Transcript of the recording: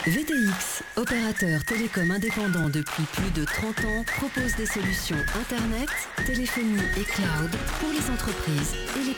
VTX, opérateur télécom indépendant depuis plus de 30 ans, propose des solutions Internet, téléphonie et cloud pour les entreprises et les